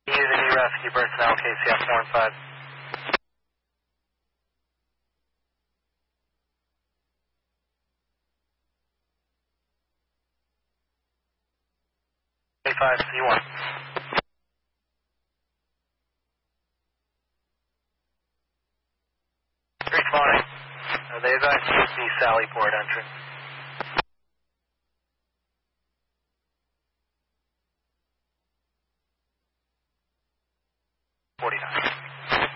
Unity Rescue personnel, KCF 4 and 5. 25 C1. Responding. They advise use the Sallyport entrance.